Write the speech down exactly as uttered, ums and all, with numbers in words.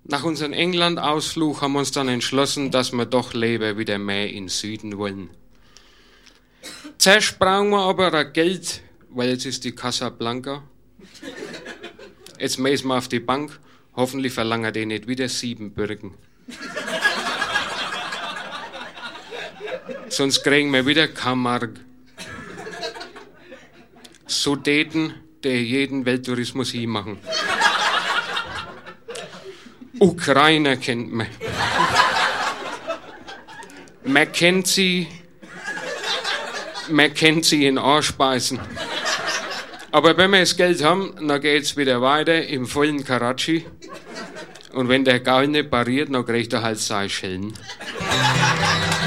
Nach unserem England-Ausflug haben wir uns dann entschlossen, dass wir doch lieber wieder mehr in den Süden wollen. Zuerst brauchen wir aber ein Geld, weil jetzt ist die Casablanca. Jetzt müssen wir auf die Bank. Hoffentlich verlangen die nicht wieder Siebenbürgen. Sonst kriegen wir wieder keine Mark. Sudeten, die jeden Welttourismus hinmachen. Ukrainer kennt man. Man kennt sie, man kennt sie in Anspeisen. Aber wenn wir das Geld haben, dann geht's wieder weiter im vollen Karachi. Und wenn der Gaul nicht pariert, dann kriegt er halt Seychellen.